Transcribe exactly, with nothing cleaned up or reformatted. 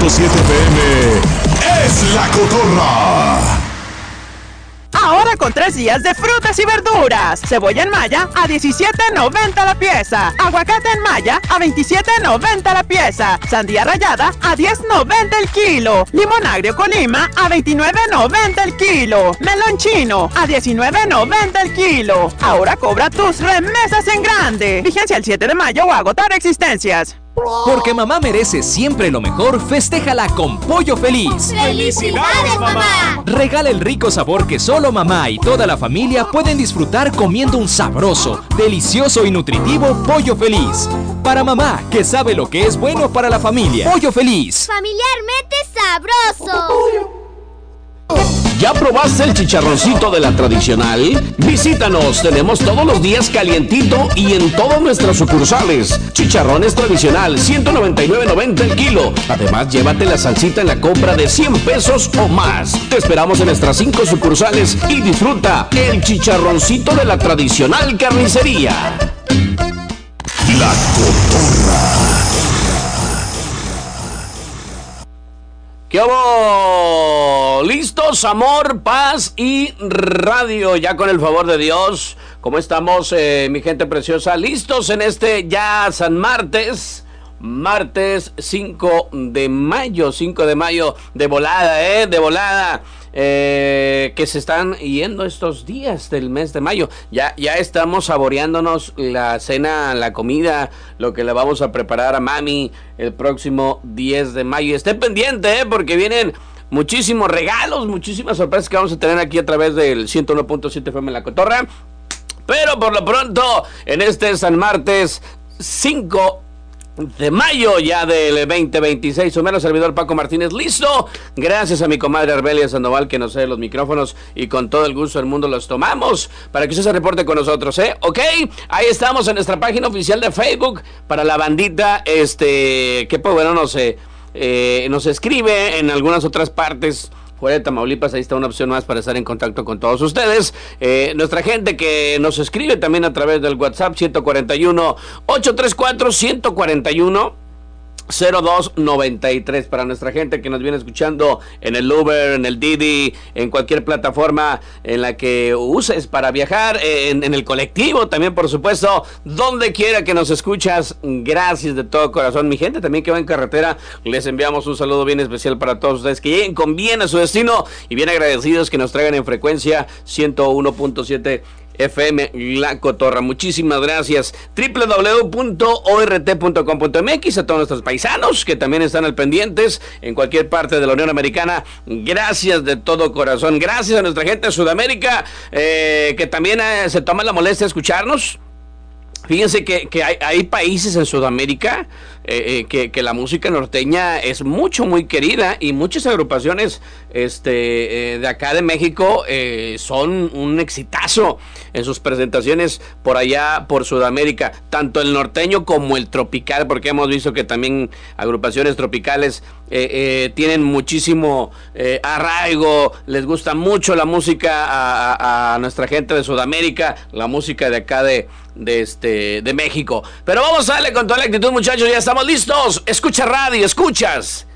punto siete F M es La Cotorra. Ahora con tres días de frutas y verduras. Cebolla en malla a diecisiete noventa la pieza. Aguacate en malla a veintisiete noventa la pieza. Sandía rallada a diez noventa el kilo. Limón agrio con lima a veintinueve noventa el kilo. Melón chino a diecinueve noventa el kilo. Ahora cobra tus remesas en grande. Vigencia el siete de mayo o agotar existencias. Porque mamá merece siempre lo mejor, festéjala con Pollo Feliz. ¡Felicidades, mamá! Regala el rico sabor que solo mamá y toda la familia pueden disfrutar comiendo un sabroso, delicioso y nutritivo Pollo Feliz. Para mamá, que sabe lo que es bueno para la familia. Pollo Feliz. Familiarmente sabroso. ¿Ya probaste el chicharroncito de la tradicional? Visítanos, tenemos todos los días calientito y en todas nuestras sucursales. Chicharrones tradicional, ciento noventa y nueve noventa el kilo. Además, llévate la salsita en la compra de cien pesos o más. Te esperamos en nuestras cinco sucursales y disfruta el chicharroncito de la tradicional carnicería. La Cotorra. ¿Qué hubo? ¿Listos? Amor, paz y radio. Ya con el favor de Dios. ¿Cómo estamos, eh, mi gente preciosa? ¿Listos en este ya San Martes? Martes cinco de mayo. cinco de mayo. De volada, ¿eh? De volada. Eh, que se están yendo estos días del mes de mayo. Ya, ya estamos saboreándonos la cena, la comida, lo que le vamos a preparar a mami el próximo diez de mayo. Esté pendiente, eh, porque vienen muchísimos regalos, muchísimas sorpresas que vamos a tener aquí a través del ciento uno punto siete F M en La Cotorra. Pero por lo pronto, en este San Martes cinco de mayo ya del veinte veintiséis, su mero servidor Paco Martínez, listo. Gracias a mi comadre Arbelia Sandoval que nos cede los micrófonos y con todo el gusto del mundo los tomamos para que usted se reporte con nosotros, ¿eh? Ok, ahí estamos en nuestra página oficial de Facebook para la bandita, este, que pues bueno, nos, eh, eh, nos escribe en algunas otras partes. Fuera de Tamaulipas, ahí está una opción más para estar en contacto con todos ustedes. Eh, nuestra gente que nos escribe también a través del WhatsApp ciento cuarenta y uno, ochocientos treinta y cuatro, ciento cuarenta y uno, cero dos noventa y tres. Para nuestra gente que nos viene escuchando en el Uber, en el Didi, en cualquier plataforma en la que uses para viajar, en, en el colectivo también, por supuesto, donde quiera que nos escuchas, gracias de todo corazón. Mi gente también que va en carretera, les enviamos un saludo bien especial para todos ustedes que lleguen con bien a su destino y bien agradecidos que nos traigan en frecuencia ciento uno punto siete F M La Cotorra. Muchísimas gracias. doble u doble u doble u punto o r t punto com punto m x, a todos nuestros paisanos que también están al pendientes en cualquier parte de la Unión Americana. Gracias de todo corazón. Gracias a nuestra gente de Sudamérica eh, que también eh, se toma la molestia de escucharnos. Fíjense que, que hay, hay países en Sudamérica eh, eh, que, que la música norteña es mucho, muy querida y muchas agrupaciones este, eh, de acá de México eh, son un exitazo en sus presentaciones por allá, por Sudamérica, tanto el norteño como el tropical, porque hemos visto que también agrupaciones tropicales eh, eh, tienen muchísimo eh, arraigo, les gusta mucho la música a, a, a nuestra gente de Sudamérica, la música de acá de, de, este, de México. Pero vamos a darle con toda la actitud, muchachos, ya estamos listos. Escucha radio, escuchas